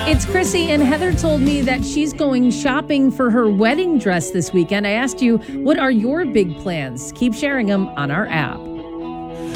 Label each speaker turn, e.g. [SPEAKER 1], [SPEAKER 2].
[SPEAKER 1] It's Chrissy, and Heather told me that she's going shopping for her wedding dress this weekend. I asked you, what are your big plans? Keep sharing them on our app.